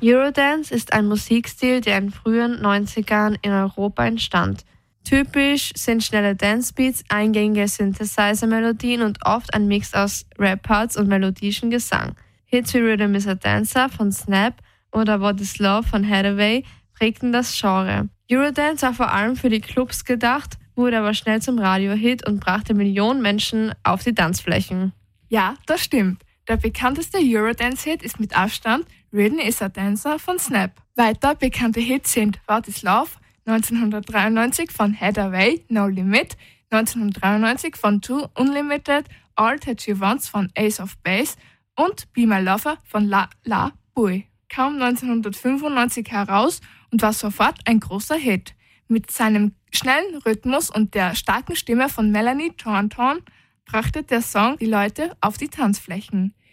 Eurodance ist ein Musikstil, der in frühen 90ern in Europa entstand. Typisch sind schnelle Dancebeats, eingängige Synthesizer-Melodien und oft ein Mix aus Rap-Parts und melodischen Gesang. Hits wie Rhythm is a Dancer von Snap oder What is Love von Hathaway prägten das Genre. Eurodance war vor allem für die Clubs gedacht, wurde aber schnell zum Radiohit und brachte Millionen Menschen auf die Tanzflächen. Ja, das stimmt. Der bekannteste Eurodance-Hit ist mit Abstand Rhythm is a Dancer von Snap. Weiter bekannte Hits sind What is Love 1993 von Hathaway, No Limit, 1993 von Two Unlimited, All That She Wants von Ace of Base und Be My Lover von La Bouille. Kam 1995 heraus und war sofort ein großer Hit. Mit seinem schnellen Rhythmus und der starken Stimme von Melanie Thornton brachte der Song die Leute auf die Tanzflächen.